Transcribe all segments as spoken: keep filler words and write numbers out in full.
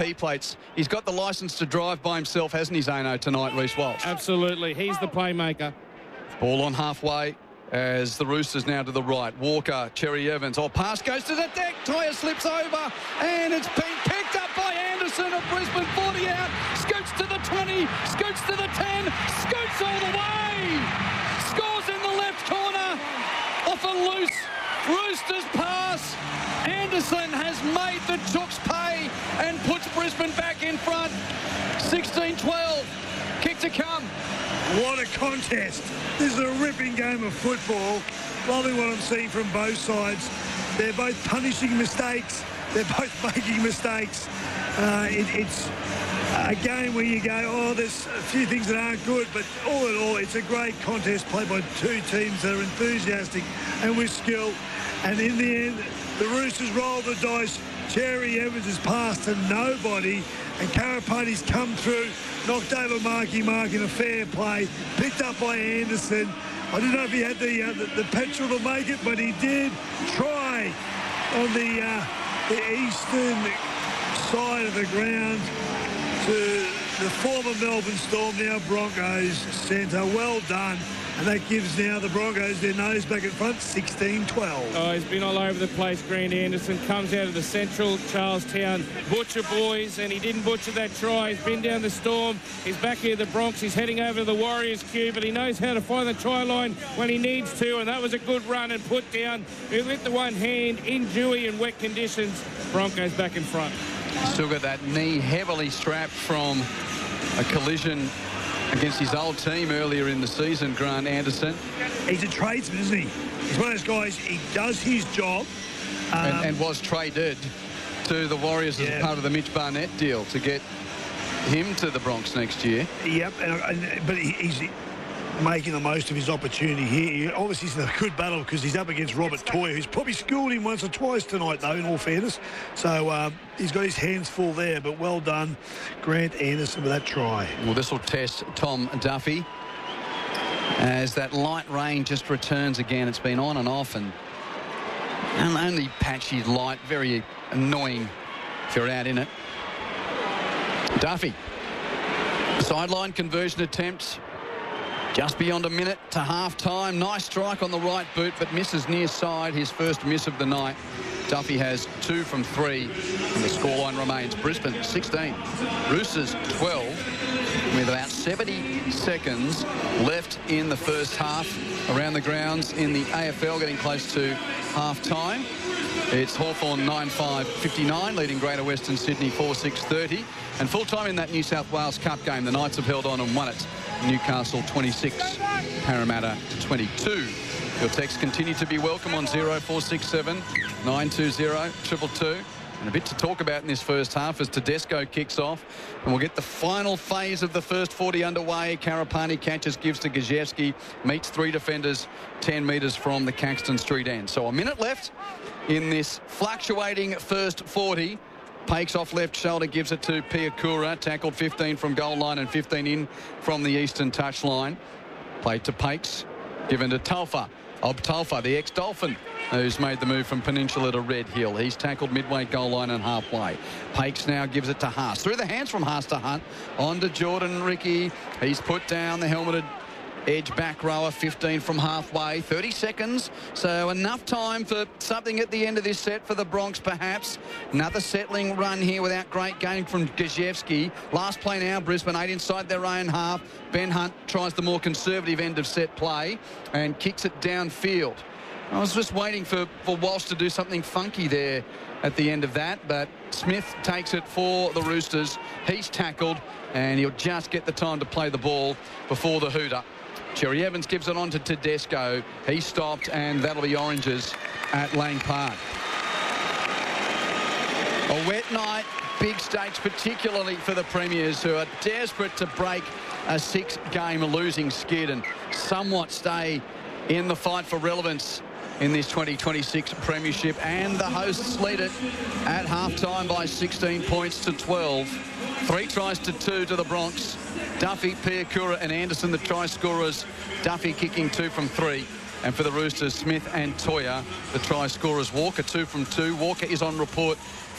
P plates. He's got the licence to drive by himself, hasn't he, Zano, tonight, Reece Walsh? Absolutely. He's the playmaker. Ball on halfway as the Roosters now to the right. Walker, Cherry Evans. Oh, pass goes to the deck. Toya slips over, and it's been picked up by Anderson of Brisbane. forty out. Scoots to the twenty. Scoots to the ten. Scoots all the way. Scores in the left corner. Off a loose Roosters pass. Anderson has made the Chooks pay and puts Brisbane back in front. sixteen twelve. Kick to come. What a contest. This is a ripping game of football. Loving what I'm seeing from both sides. They're both punishing mistakes. They're both making mistakes. Uh, it, it's a game where you go, oh, there's a few things that aren't good, but all in all, it's a great contest played by two teams that are enthusiastic and with skill. And in the end, the Roosters roll the dice. Cherry Evans has passed to nobody, and Karapani's come through, knocked over Marky Mark in a fair play, picked up by Anderson. I don't know if he had the, uh, the, the petrol to make it, but he did try on the, uh, the eastern side of the ground to the former Melbourne Storm, now Broncos centre. Well done. And that gives now the Broncos their nose back in front, sixteen twelve. Oh, he's been all over the place, Grant Anderson. Comes out of the central Charlestown butcher boys, and he didn't butcher that try. He's been down the Storm. He's back here at the Bronx. He's heading over to the Warriors queue, but he knows how to find the try line when he needs to, and that was a good run and put down. He lit the one hand in dewy and wet conditions. Broncos back in front. Still got that knee heavily strapped from a collision against his old team earlier in the season, Grant Anderson. He's a tradesman, isn't he? He's one of those guys, he does his job. Um, and, and was traded to the Warriors as yeah. a part of the Mitch Barnett deal to get him to the Bronx next year. Yep, and, and, but he, he's making the most of his opportunity here. Obviously, he's in a good battle because he's up against Robert Toya, who's probably schooled him once or twice tonight, though, in all fairness. So um, he's got his hands full there, but well done, Grant Anderson, with that try. Well, this will test Tom Duffy as that light rain just returns again. It's been on and off, and, and only patchy light, very annoying if you're out in it. Duffy, sideline conversion attempt. Just beyond a minute to half-time. Nice strike on the right boot, but misses near side. His first miss of the night. Duffy has two from three, and the scoreline remains Brisbane sixteen, Roosters twelve, with about seventy seconds left in the first half around the grounds in the A F L, getting close to half-time. It's Hawthorn nine five fifty-nine, leading Greater Western Sydney four six thirty. And full-time in that New South Wales Cup game, the Knights have held on and won it. Newcastle twenty-six, Parramatta twenty-two. Your texts continue to be welcome on zero four six seven nine two zero two two two. And a bit to talk about in this first half as Tedesco kicks off. And we'll get the final phase of the first forty underway. Karapani catches, gives to Gajewski, meets three defenders ten metres from the Caxton Street end. So a minute left in this fluctuating first forty. Pakes off left shoulder, gives it to Piakura. Tackled fifteen from goal line and fifteen in from the eastern touchline. Played to Pakes, given to Tulfa. Ob Tulfa, the ex-Dolphin, who's made the move from Peninsula to Red Hill. He's tackled midway goal line and halfway. Pakes now gives it to Haas. Through the hands from Haas to Hunt. On to Jordan Ricky. He's put down the helmeted edge back rower, fifteen from halfway, thirty seconds, so enough time for something at the end of this set for the Bronx perhaps. Another settling run here without great game from Gajewski. Last play now, Brisbane eight inside their own half. Ben Hunt tries the more conservative end of set play and kicks it downfield. I was just waiting for, for Walsh to do something funky there at the end of that, but Smith takes it for the Roosters. He's tackled and he'll just get the time to play the ball before the hooter. Cherry Evans gives it on to Tedesco. He stopped, and that'll be Oranges at Lang Park. A wet night, big stakes, particularly for the Premiers, who are desperate to break a six-game losing skid and somewhat stay in the fight for relevance in this twenty twenty-six Premiership. And the hosts lead it at half-time by sixteen points to twelve. Three tries to two to the Bronx. Duffy, Piakura and Anderson, the try scorers. Duffy kicking two from three. And for the Roosters, Smith and Toya, the try scorers. Walker two from two. Walker is on report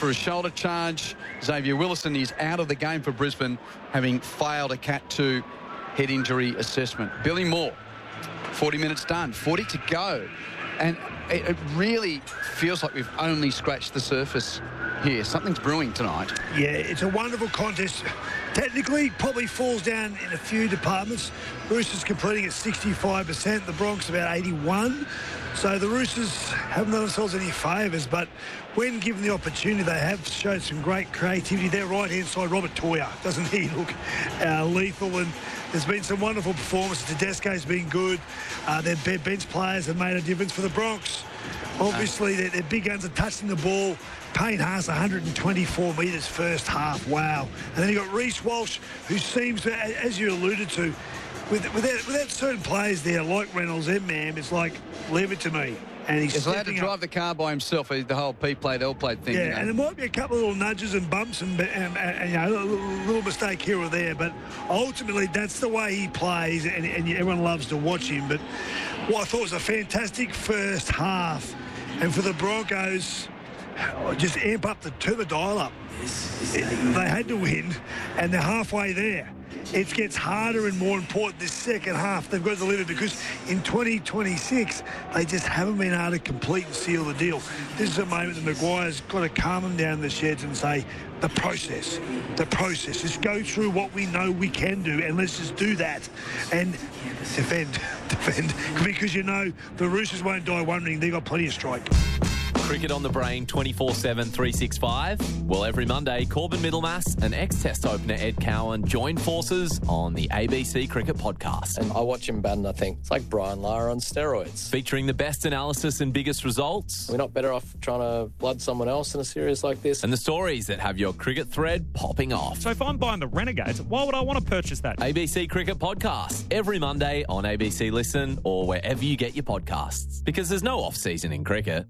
for a shoulder charge. Xavier Willison is out of the game for Brisbane, having failed a Cat two head injury assessment. Billy Moore, forty minutes done, forty to go. And it, it really feels like we've only scratched the surface here. Something's brewing tonight. Yeah, it's a wonderful contest. Technically, probably falls down in a few departments. Roosters completing at sixty-five percent, the Bronx about eighty-one. So the Roosters haven't done themselves any favours, but when given the opportunity, they have showed some great creativity. Their right-hand side, Robert Toya, doesn't he look uh, lethal? And there's been some wonderful performances. Tedesco's been good. Uh, their bench players have made a difference for the Bronx. Obviously, their, their big guns are touching the ball. Payne Haas, one hundred twenty-four metres first half. Wow. And then you've got Reece Walsh, who seems to, as you alluded to, with, without, without certain players there, like Reynolds and Mam, it's like, leave it to me. And he's, he's allowed to drive up. the car by himself, the whole P-plate, L-plate thing. Yeah, you know. and there might be a couple of little nudges and bumps and, and, and you know, a little, little mistake here or there, but ultimately that's the way he plays, and, and everyone loves to watch him. But what I thought was a fantastic first half, and for the Broncos, just amp up the turn the dial up. They had to win, and they're halfway there. It gets harder and more important this second half. They've got to deliver, because in twenty twenty-six, they just haven't been able to complete and seal the deal. This is a moment that Maguire's got to calm them down in the sheds and say, the process, the process. Just go through what we know we can do, and let's just do that. And defend, defend, because you know the Roosters won't die wondering. They've got plenty of strike. Cricket on the Brain twenty-four seven, three sixty-five. Well, every Monday, Corbin Middlemass and ex-Test opener Ed Cowan join forces on the A B C Cricket Podcast. And I watch him bat and I think, it's like Brian Lara on steroids. Featuring the best analysis and biggest results. We're not better off trying to blood someone else in a series like this. And the stories that have your cricket thread popping off. So if I'm buying the Renegades, why would I want to purchase that? A B C Cricket Podcast, every Monday on A B C Listen or wherever you get your podcasts. Because there's no off-season in cricket.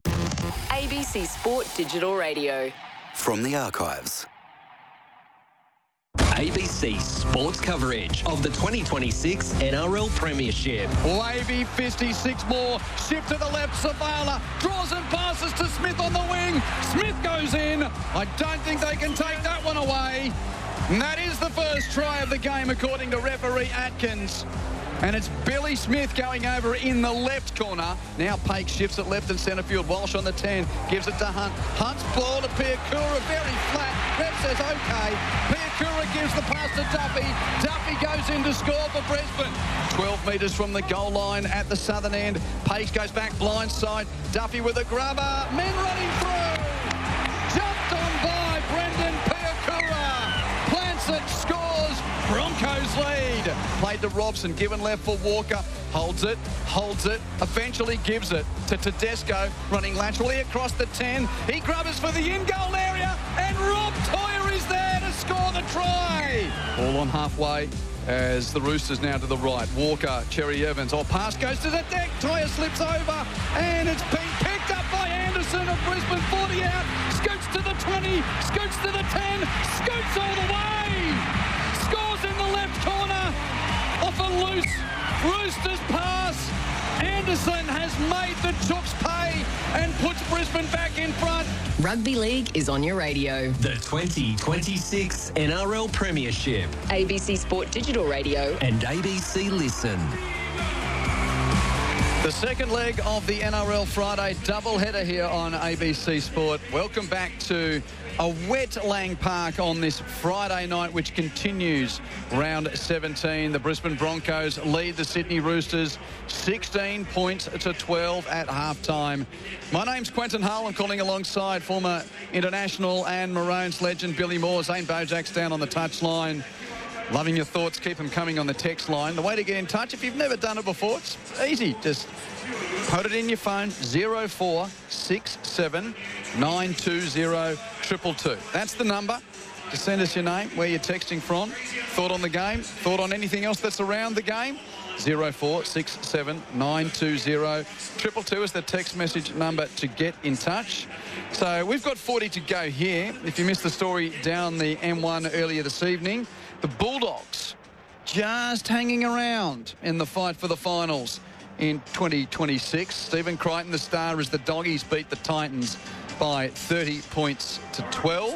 A B C Sport Digital Radio. From the archives. A B C Sports coverage of the twenty twenty-six N R L Premiership. Wavy fifty-six more. Shift to the left. Savala draws and passes to Smith on the wing. Smith goes in. I don't think they can take that one away. And that is the first try of the game, according to referee Atkins. And it's Billy Smith going over in the left corner. Now Paik shifts at left and centre field. Walsh on the ten. Gives it to Hunt. Hunt's ball to Piakura. Very flat. Rep says OK. Piakura gives the pass to Duffy. Duffy goes in to score for Brisbane. twelve metres from the goal line at the southern end. Paik goes back blind side. Duffy with a grubber. Men running through. Jumped on by Brendan Piakura. Plants it. Scores. Broncos lead. Played to Robson, given left for Walker. Holds it, holds it, eventually gives it to Tedesco, running laterally across the ten. He grubbers for the in-goal area, and Rob Toya is there to score the try. All on halfway as the Roosters now to the right. Walker, Cherry Evans, or pass goes to the deck. Toya slips over, and it's been picked up by Anderson of Brisbane. forty out, scoots to the twenty, scoots to the ten, scoots all the way. Scores in the left corner off a loose Roosters pass. Anderson has made the Chooks pay and puts Brisbane back in front. Rugby League is on your radio. The twenty twenty-six N R L Premiership. A B C Sport Digital Radio. And A B C Listen. The second leg of the N R L Friday doubleheader here on A B C Sport. Welcome back to a wet Lang Park on this Friday night, which continues round seventeen. The Brisbane Broncos lead the Sydney Roosters sixteen points to twelve at halftime. My name's Quentin Hull. I'm calling alongside former international and Maroons legend Billy Moore. Zane Bojak's down on the touchline. Loving your thoughts. Keep them coming on the text line. The way to get in touch, if you've never done it before, it's easy. Just put it in your phone, zero four six seven nine two zero two two two. That's the number. Just send us your name, where you're texting from, thought on the game, thought on anything else that's around the game. zero four six seven nine two zero two two two is the text message number to get in touch. So we've got forty to go here. If you missed the story down the M one earlier this evening, the Bulldogs just hanging around in the fight for the finals in twenty twenty-six. Stephen Crichton, the star, as the Doggies beat the Titans by thirty points to twelve.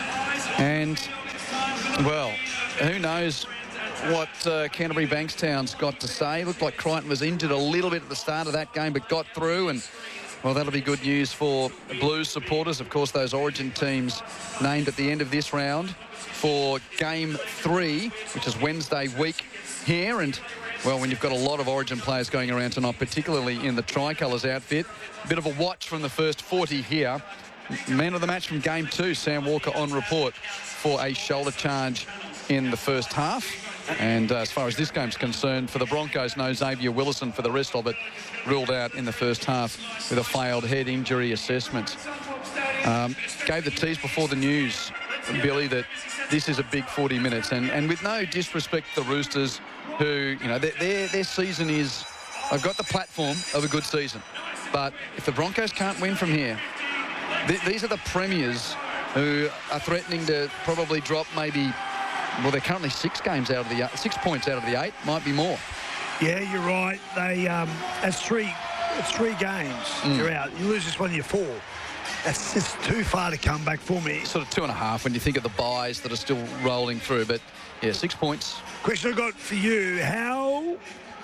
And, well, who knows what uh, Canterbury Bankstown's got to say. Looked like Crichton was injured a little bit at the start of that game, but got through. And, well, that'll be good news for Blues supporters. Of course, those Origin teams named at the end of this round for Game three, which is Wednesday week here. And, well, when you've got a lot of Origin players going around tonight, particularly in the Tricolours outfit, a bit of a watch from the first forty here. Man of the match from Game two, Sam Walker on report for a shoulder charge in the first half. And uh, as far as this game's concerned, for the Broncos, no Xavier Willison for the rest of it, ruled out in the first half with a failed head injury assessment. Um, gave the tease before the news, Billy, that this is a big forty minutes. And, and with no disrespect to the Roosters, who, you know, their, their, their season is, they've got the platform of a good season. But if the Broncos can't win from here, th these are the premiers who are threatening to probably drop maybe, well, they're currently six games out of the, six points out of the eight, might be more. Yeah, you're right. They, um, that's three, it's three games. Mm. You're out. You lose this one, you're four. That's just too far to come back for me. Sort of two and a half when you think of the buys that are still rolling through. But, yeah, six points. Question I've got for you, how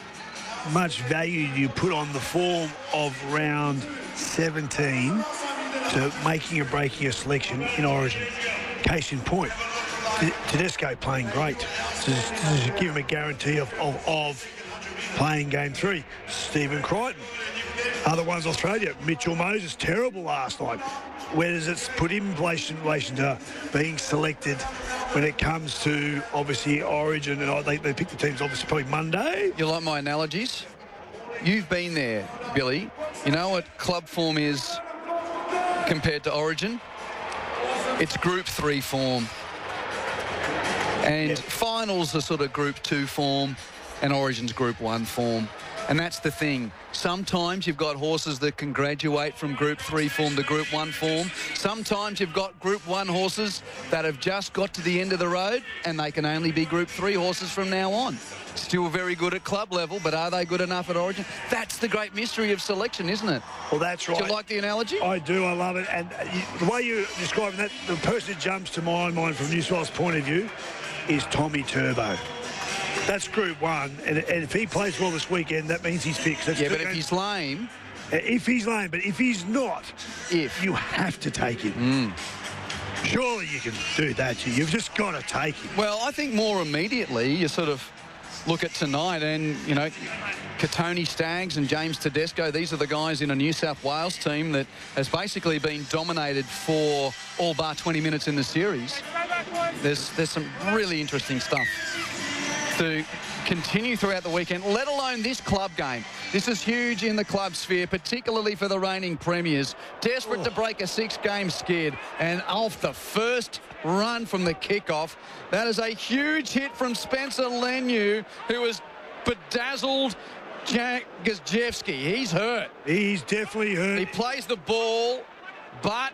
much value do you put on the form of round seventeen to making or breaking a selection in Origin? Case in point, Tedesco playing great. So does it give him a guarantee of, of, of playing game three? Stephen Crichton. Other ones, Australia. Mitchell Moses, terrible last night. Where does it put him in relation, in relation to being selected when it comes to, obviously, Origin? And they, they pick the teams, obviously, probably Monday. You like my analogies? You've been there, Billy. You know what club form is compared to Origin? It's Group three form. And yeah. Finals are sort of Group two form, and Origin's Group one form. And that's the thing. Sometimes you've got horses that can graduate from Group three form to Group one form. Sometimes you've got Group one horses that have just got to the end of the road and they can only be Group three horses from now on. Still very good at club level, but are they good enough at Origin? That's the great mystery of selection, isn't it? Well, that's right. Do you like the analogy? I do. I love it. And you, the way you're describing that, the person that jumps to my mind from New South Wales' point of view is Tommy Turbo. That's Group one, and, and if he plays well this weekend, that means he's fixed. That's yeah, but if he's lame... If he's lame, but if he's not, if you have to take him. Mm. Surely you can do that. You've just got to take him. Well, I think more immediately you sort of look at tonight and, you know, Katoni Staggs and James Tedesco, these are the guys in a New South Wales team that has basically been dominated for all bar twenty minutes in the series. There's, there's some really interesting stuff to continue throughout the weekend, let alone this club game. This is huge in the club sphere, particularly for the reigning premiers. Desperate oh. to break a six-game skid, and off the first run from the kickoff, that is a huge hit from Spencer Leniu, who has bedazzled Jack Gazjevski. He's hurt. He's definitely hurt. He plays the ball, but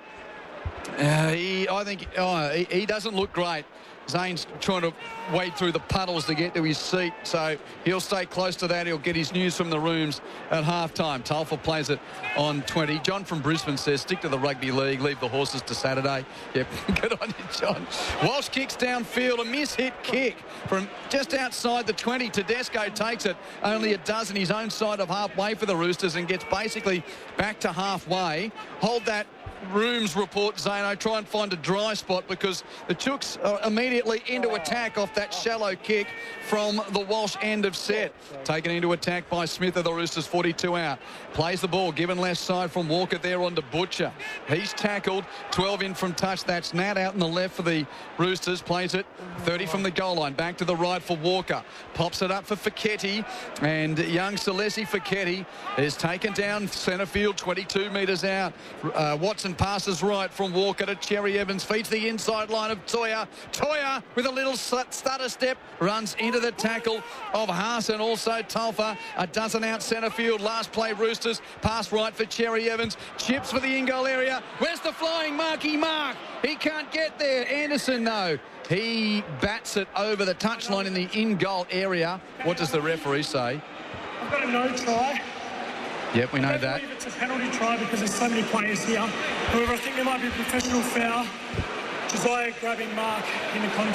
uh, he, I think oh, he, he doesn't look great. Zane's trying to wade through the puddles to get to his seat, so he'll stay close to that. He'll get his news from the rooms at halftime. Telfer plays it on twenty. John from Brisbane says, stick to the rugby league, leave the horses to Saturday. Yep, good on you, John. Walsh kicks downfield, a miss-hit kick from just outside the twenty. Tedesco takes it, only a dozen his own side of halfway for the Roosters, and gets basically back to halfway. Hold that rooms report, Zano, try and find a dry spot, because the Chooks are immediately into attack off that shallow kick from the Walsh end of set. Taken into attack by Smith of the Roosters, forty-two out. Plays the ball, given left side from Walker there onto Butcher. He's tackled, twelve in from touch. That's Nat out in the left for the Roosters. Plays it, thirty from the goal line. Back to the right for Walker. Pops it up for Fiketti, and young Celesi Fiketti is taken down centre field, twenty-two metres out. Uh, Watson passes right from Walker to Cherry Evans, feeds the inside line of Toya. Toya with a little stutter step runs into the tackle of Haas, and also Telfer, a dozen out centre field. Last play Roosters, pass right for Cherry Evans, chips for the in-goal area. Where's the flying Marky Mark? He can't get there. Anderson, though, he bats it over the touchline in the in-goal area. What does the referee say? I've got a no try. Yep, we know I that. believe it's a penalty try because there's so many players here. However, I think there might be a professional foul. Josiah grabbing Mark in the context.